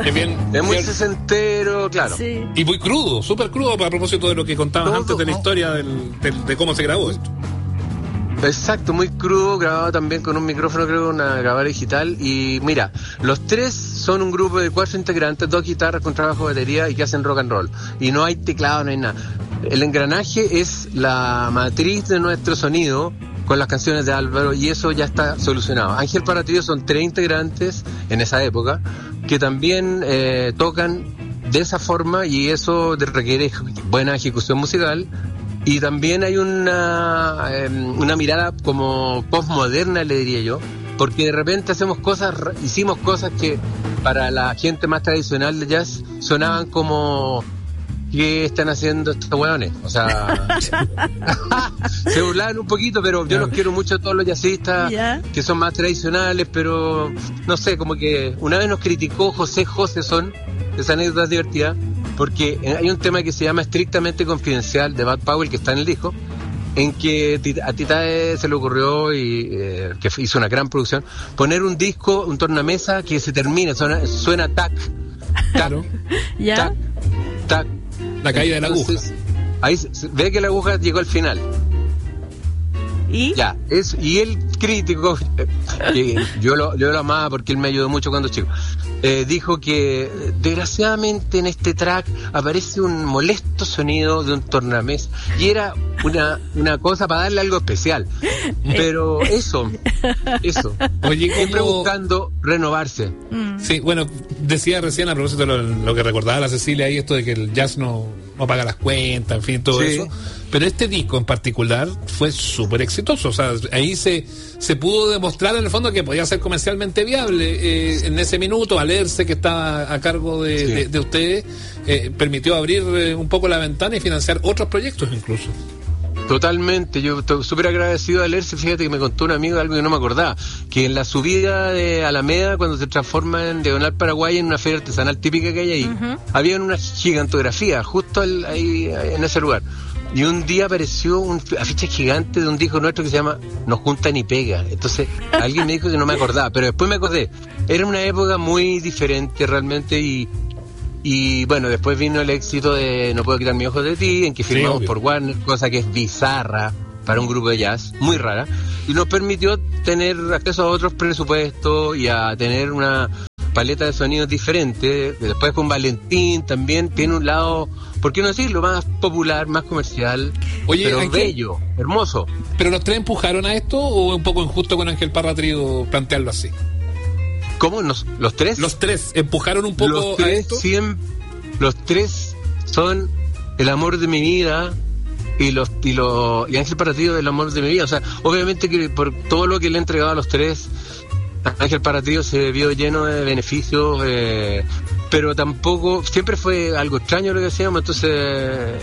Es muy sesentero, claro. Sí. Y muy crudo, súper crudo, a propósito de lo que contabas antes de la historia de cómo se grabó esto. Exacto, muy crudo, grabado también con un micrófono, creo, una grabadora digital. Y mira, los tres son un grupo de 4 integrantes, 2 guitarras con trabajo de batería y que hacen rock and roll. Y no hay teclado, no hay nada. El engranaje es la matriz de nuestro sonido con las canciones de Álvaro, y eso ya está solucionado. Ángel Parra-Trío son 3 integrantes en esa época que también tocan de esa forma, y eso requiere buena ejecución musical. Y también hay una mirada como postmoderna, le diría yo, porque de repente hicimos cosas que para la gente más tradicional de jazz sonaban como: ¿qué están haciendo estos hueones? O sea, se burlaban un poquito, pero yo los quiero mucho a todos los jazzistas que son más tradicionales, pero no sé, como que una vez nos criticó José Son, esa anécdota divertida, porque hay un tema que se llama Estrictamente Confidencial de Bud Powell, que está en el disco, en que a Titae se le ocurrió, y que hizo una gran producción, poner un disco, un tornamesa que se termina, suena tac, claro, tac, tac. La caída de la aguja. Ahí se ve que la aguja llegó al final. ¿Y? Y el crítico, que yo lo amaba porque él me ayudó mucho cuando chico, dijo que desgraciadamente en este track aparece un molesto sonido de un tornamesa, y era una cosa para darle algo especial, pero eso Oye, siempre buscando renovarse. Sí, bueno, decía recién a propósito de lo que recordaba la Cecilia ahí, esto de que el jazz no paga las cuentas, en fin, todo eso. Pero este disco en particular fue súper exitoso. O sea, ahí se pudo demostrar en el fondo que podía ser comercialmente viable. En ese minuto, Alerce, que estaba a cargo de ustedes, permitió abrir un poco la ventana y financiar otros proyectos incluso. Totalmente, yo estoy súper agradecido a Alerce. Fíjate que me contó un amigo algo que no me acordaba, que en la subida de Alameda, cuando se transforma en Diagonal Paraguay, en una feria artesanal típica que hay ahí, había una gigantografía justo ahí en ese lugar, y un día apareció un afiche gigante de un disco nuestro que se llama No Junta Ni Pega. Entonces alguien me dijo que no me acordaba, pero después me acordé. Era una época muy diferente realmente, y bueno, después vino el éxito de No Puedo Quitar Mis Ojos de Ti, en que firmamos por Warner, cosa que es bizarra para un grupo de jazz, muy rara, y nos permitió tener acceso a otros presupuestos y a tener una paleta de sonidos diferentes. Después con Valentín también tiene un lado, ¿por qué no decirlo?, más popular, más comercial. Oye, pero bello, hermoso. ¿Pero los tres empujaron a esto o un poco injusto con Ángel Parra-Trío plantearlo así? ¿Cómo? ¿Los tres? Los tres empujaron un poco a esto. Los tres son el amor de mi vida, y Ángel Parra-Trío el amor de mi vida. O sea, obviamente que por todo lo que le he entregado a los tres, Ángel Parra-Trío se vio lleno de beneficios, pero tampoco, siempre fue algo extraño lo que hacíamos, entonces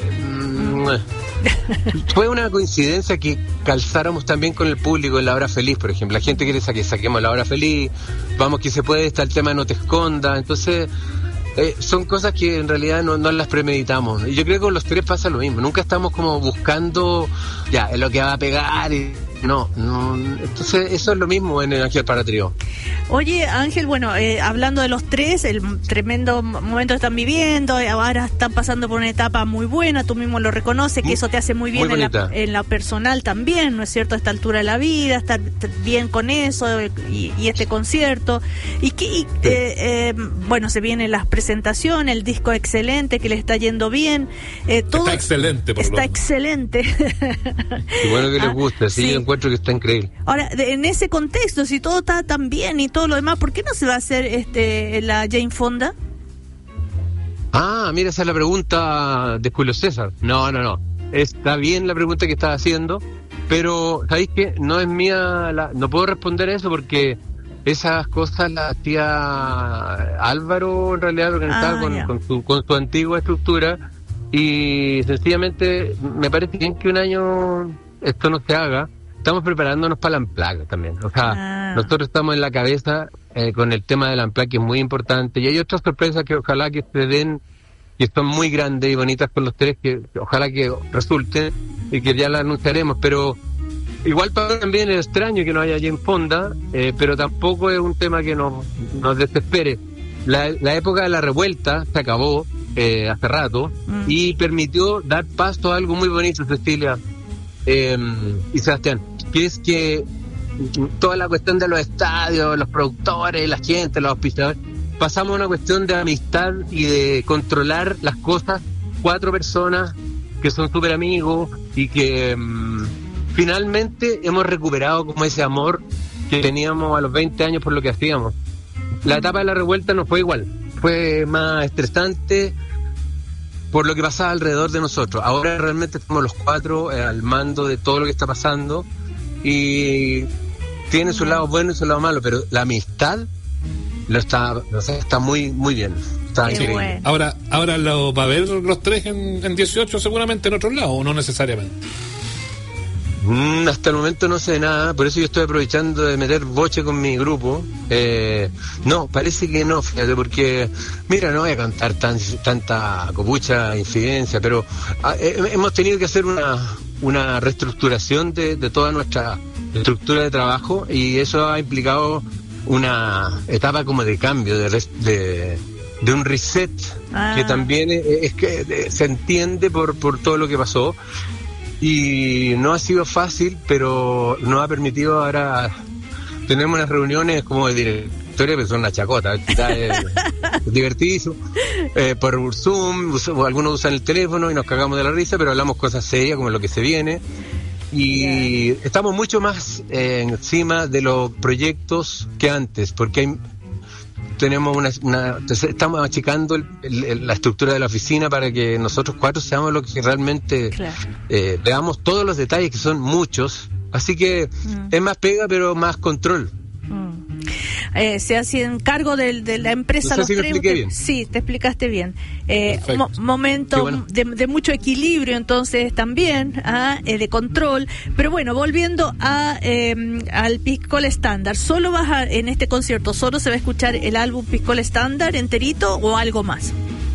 fue una coincidencia que calzáramos también con el público en La Hora Feliz, por ejemplo. La gente quiere que saquemos La Hora Feliz, vamos que se puede, está el tema No Te Escondas, entonces son cosas que en realidad no las premeditamos, y yo creo que con los tres pasa lo mismo, nunca estamos como buscando es lo que va a pegar, y no, entonces eso es lo mismo en el Ángel Parra-Trío. Oye, Ángel, bueno, hablando de los tres, el tremendo momento que están viviendo, ahora están pasando por una etapa muy buena, tú mismo lo reconoces, que eso te hace muy bien muy en la personal también, ¿no es cierto?, a esta altura de la vida, estar bien con eso, y este concierto, bueno, se vienen las presentaciones, el disco excelente, que le está yendo bien, todo está excelente, está excelente. Y bueno que les guste, sí. Yo encuentro que está increíble. Ahora, en ese contexto, si todo está tan bien y todo lo demás, ¿por qué no se va a hacer la Jane Fonda? Mira, esa es la pregunta de Julio César. No. Está bien la pregunta que estás haciendo, pero ¿sabéis qué? No es mía, no puedo responder a eso porque esas cosas las hacía Álvaro, en realidad, organizaba con su antigua estructura, y sencillamente me parece bien que un año esto no se haga. Estamos preparándonos para la Unplugged también. O sea, nosotros estamos en la cabeza con el tema de la Unplugged, que es muy importante, y hay otras sorpresas que ojalá que se den, que son muy grandes y bonitas con los tres, que ojalá que resulten y que ya las anunciaremos, pero igual para también es extraño que no haya Jane Fonda, pero tampoco es un tema que nos desespere. la época de la revuelta se acabó hace rato y permitió dar paso a algo muy bonito, Cecilia y Sebastián, que es que toda la cuestión de los estadios, los productores, la gente, los auspiciadores, pasamos a una cuestión de amistad y de controlar las cosas, 4 personas que son súper amigos y que finalmente hemos recuperado como ese amor que teníamos a los 20 años por lo que hacíamos. La etapa de la revuelta no fue igual, fue más estresante por lo que pasaba alrededor de nosotros. Ahora realmente estamos los 4 al mando de todo lo que está pasando y tiene su lado bueno y su lado malo, pero la amistad está muy muy bien. Está increíble. Bueno. Ahora va a haber los 3 en 18 seguramente en otros lados, o no necesariamente. Hasta el momento no sé nada, por eso yo estoy aprovechando de meter boche con mi grupo. No, parece que no, fíjate, porque mira, no voy a cantar tanta copucha infidencia, pero hemos tenido que hacer una reestructuración de toda nuestra estructura de trabajo, y eso ha implicado una etapa como de cambio, de un reset, que también es que se entiende por todo lo que pasó. Y no ha sido fácil, pero nos ha permitido ahora. Tenemos unas reuniones como de directorio, pero son una chacota, es divertidísimo. Por Zoom, algunos usan el teléfono y nos cagamos de la risa, pero hablamos cosas serias como lo que se viene. Y estamos mucho más encima de los proyectos que antes, porque tenemos estamos achicando la estructura de la oficina para que nosotros 4 seamos lo que realmente veamos todos los detalles, que son muchos, así que es más pega pero más control. Se hacen cargo de la empresa. No sé si me expliqué bien. Sí, te explicaste bien. Momento bueno. de mucho equilibrio, entonces también de control. Pero bueno, volviendo al Piscola Estándar, ¿solo en este concierto solo se va a escuchar el álbum Piscola Estándar enterito o algo más?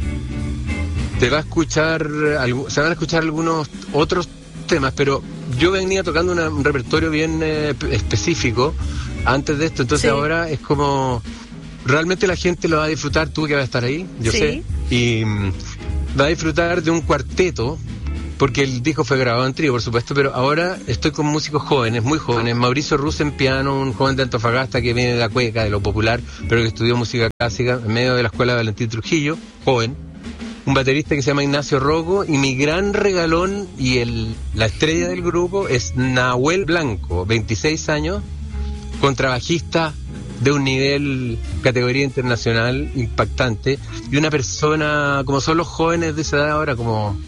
Se van a escuchar algunos otros temas, pero yo venía tocando un repertorio bien específico antes de esto, entonces ahora es como realmente la gente lo va a disfrutar, tú que vas a estar ahí, yo sé, y va a disfrutar de un cuarteto, porque el disco fue grabado en trío, por supuesto, pero ahora estoy con músicos jóvenes, muy jóvenes. Mauricio Ruz en piano, un joven de Antofagasta que viene de la cueca, de lo popular, pero que estudió música clásica en medio de la escuela de Valentín Trujillo, joven. Un baterista que se llama Ignacio Rocco, y mi gran regalón y la estrella del grupo es Nahuel Blanco, 26 años, contrabajista de un nivel, categoría internacional, impactante, y una persona, como son los jóvenes de esa edad ahora, como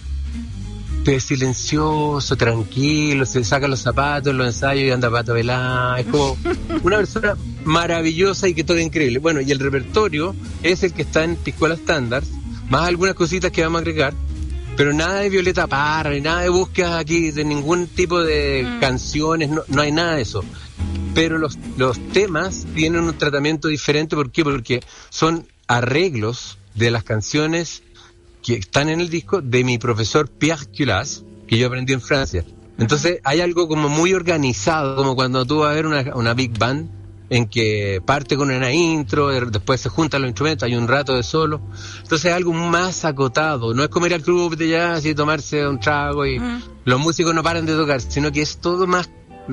silencioso, tranquilo, se saca los zapatos en los ensayos y anda a pata velada, es como una persona maravillosa y que todo es increíble. Bueno, y el repertorio es el que está en Piscola Estándar, más algunas cositas que vamos a agregar, pero nada de Violeta Parra, ni nada de búsquedas aquí, de ningún tipo de canciones, no hay nada de eso. Pero los temas tienen un tratamiento diferente. ¿Por qué? Porque son arreglos de las canciones que están en el disco de mi profesor Pierre Culas, que yo aprendí en Francia. Entonces hay algo como muy organizado, como cuando tú vas a ver una big band, en que parte con una intro, después se juntan los instrumentos, hay un rato de solo. Entonces es algo más acotado, no es como ir al club de jazz y tomarse un trago y los músicos no paran de tocar, sino que es todo más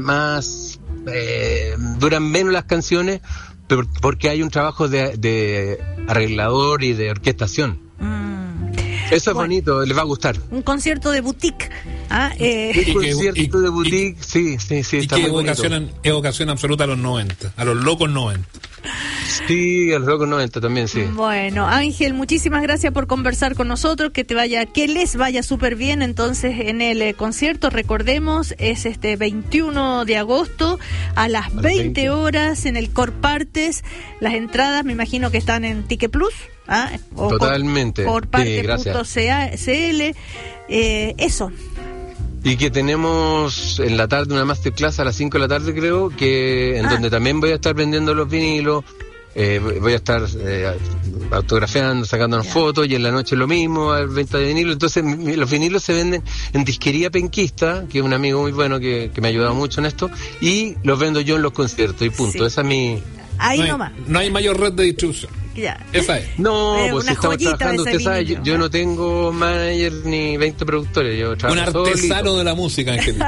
duran menos las canciones, porque hay un trabajo de arreglador y de orquestación. Eso es bonito, les va a gustar. Un concierto de boutique. Un concierto de boutique, sí, está muy bonito. Evocación absoluta a los 90, a los locos 90. Sí, a los locos 90 también, sí. Bueno, Ángel, muchísimas gracias por conversar con nosotros, que les vaya súper bien entonces en el concierto. Recordemos, es este 21 de agosto a las 20 horas en el Corpartes. Las entradas me imagino que están en Ticket Plus. O totalmente. Corparte.cl. Eso. Y que tenemos en la tarde una masterclass a las 5 de la tarde, creo, que en donde también voy a estar vendiendo los vinilos, voy a estar autografiando, sacándonos fotos, y en la noche lo mismo, venta de vinilos. Entonces los vinilos se venden en Disquería Penquista, que es un amigo muy bueno que me ha ayudado mucho en esto, y los vendo yo en los conciertos, y punto. Sí. Esa es Ahí nomás. No hay mayor red de distribución. Ya. Esa es. No, pues si estamos trabajando, usted sabe, yo no tengo manager ni 20 productores, yo trabajo un artesano solito. de la música, Angelito.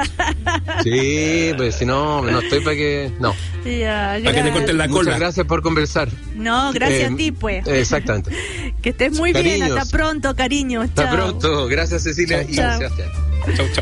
Sí, pues si no estoy para que... No. Ya, para que te corten la cola. Muchas gracias por conversar. No, gracias a ti, pues. Exactamente. Que estés muy Cariños. bien, hasta pronto, cariño. Hasta Chao. pronto, gracias Cecilia y Sebastián. Chau.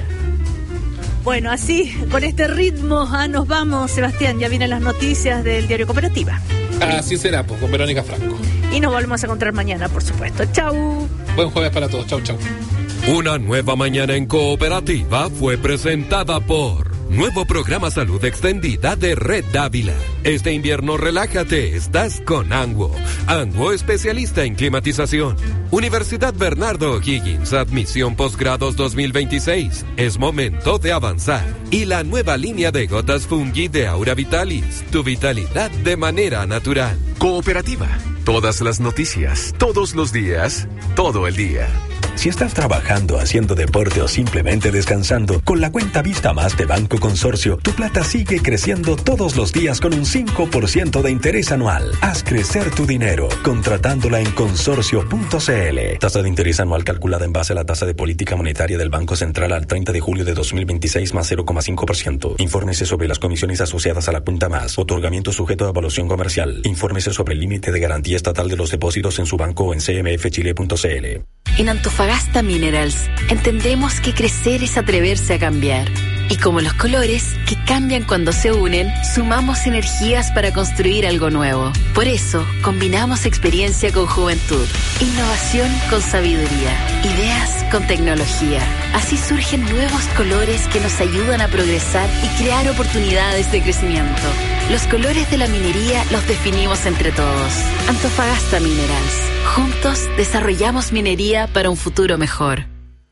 Bueno, así, con este ritmo, nos vamos, Sebastián, ya vienen las noticias del Diario Cooperativa. Así será, pues, con Verónica Franco. Y nos volvemos a encontrar mañana, por supuesto. Chau. Buen jueves para todos. Chau. Una nueva mañana en Cooperativa fue presentada por Nuevo Programa Salud Extendida de Red Dávila. Este invierno relájate, estás con Anguo. Anguo, especialista en climatización. Universidad Bernardo O'Higgins, admisión posgrados 2026. Es momento de avanzar. Y la nueva línea de gotas Fungi de Aura Vitalis. Tu vitalidad de manera natural. Cooperativa. Todas las noticias, todos los días, todo el día. Si estás trabajando, haciendo deporte o simplemente descansando, con la cuenta Vista Más de Banco Consorcio, tu plata sigue creciendo todos los días con un 5% de interés anual. Haz crecer tu dinero contratándola en consorcio.cl. Tasa de interés anual calculada en base a la tasa de política monetaria del Banco Central al 30 de julio de 2026 más 0,5%. Infórmese sobre las comisiones asociadas a la cuenta Más. Otorgamiento sujeto a evaluación comercial. Infórmese sobre el límite de garantía estatal de los depósitos en su banco o en cmfchile.cl. En Antofagasta Minerals entendemos que crecer es atreverse a cambiar. Y como los colores, que cambian cuando se unen, sumamos energías para construir algo nuevo. Por eso, combinamos experiencia con juventud, innovación con sabiduría, ideas con tecnología. Así surgen nuevos colores que nos ayudan a progresar y crear oportunidades de crecimiento. Los colores de la minería los definimos entre todos. Antofagasta Minerals. Juntos desarrollamos minería para un futuro mejor.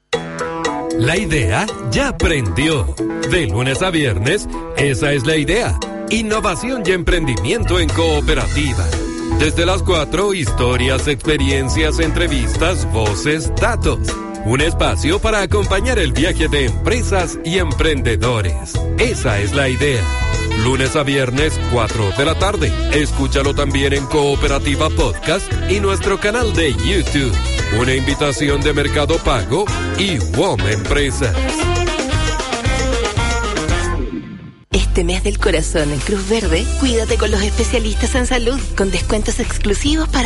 La idea ya prendió. De lunes a viernes, esa es la idea. Innovación y emprendimiento en Cooperativa. Desde las 4, historias, experiencias, entrevistas, voces, datos. Un espacio para acompañar el viaje de empresas y emprendedores. Esa es la idea. Lunes a viernes, 4 de la tarde. Escúchalo también en Cooperativa Podcast y nuestro canal de YouTube. Una invitación de Mercado Pago y WOM Empresas. Este mes del corazón en Cruz Verde, cuídate con los especialistas en salud, con descuentos exclusivos para